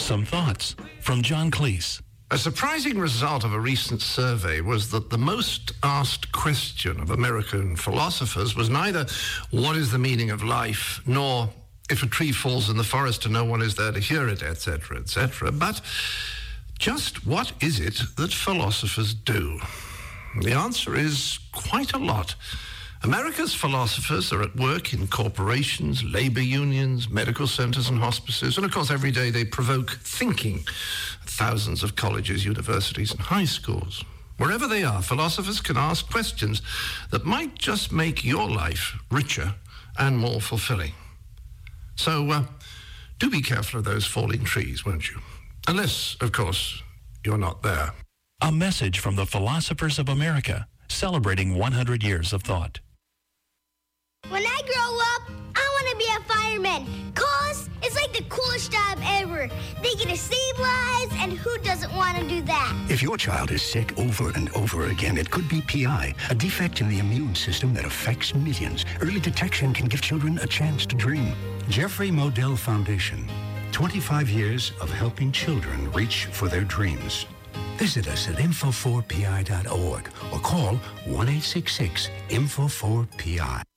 Some thoughts from John Cleese. A surprising result of a recent survey was that the most asked question of American philosophers was neither what is the meaning of life, nor if a tree falls in the forest and no one is there to hear it, etc., etc., but just what is it that philosophers do? The answer is quite a lot. America's philosophers are at work in corporations, labor unions, medical centers and hospices, and of course every day they provoke thinking at thousands of colleges, universities and high schools. Wherever they are, philosophers can ask questions that might just make your life richer and more fulfilling. So do be careful of those falling trees, won't you? Unless, of course, you're not there. A message from the Philosophers of America, celebrating 100 years of thought. When I grow up, I want to be a fireman, 'cause it's like the coolest job ever. They get to save lives, and who doesn't want to do that? If your child is sick over and over again, it could be PI, a defect in the immune system that affects millions. Early detection can give children a chance to dream. Jeffrey Modell Foundation, 25 years of helping children reach for their dreams. Visit us at info4pi.org or call 1-866-INFO4PI.